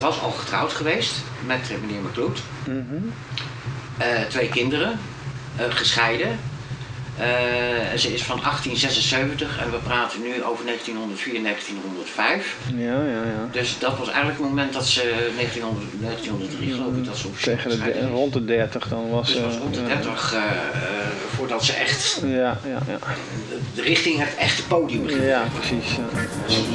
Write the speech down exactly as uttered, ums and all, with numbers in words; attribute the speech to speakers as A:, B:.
A: was al getrouwd geweest met meneer McCloud.
B: Mm-hmm.
A: Uh, twee kinderen, uh, gescheiden. Uh, ze is van achttien zesenzeventig en we praten nu over negentienhonderdvier, negentienhonderdvijf.
B: Ja, ja, ja.
A: Dus dat was eigenlijk het moment dat ze negentienhonderd, negentienhonderdrie geloof ik dat ze officieel
B: tegen de, de rond de dertig dan was
A: ze. Dus was rond de dertig uh, uh, voordat ze echt
B: ja, ja, ja.
A: de, de richting het echte podium ging.
B: Ja, precies. Ja.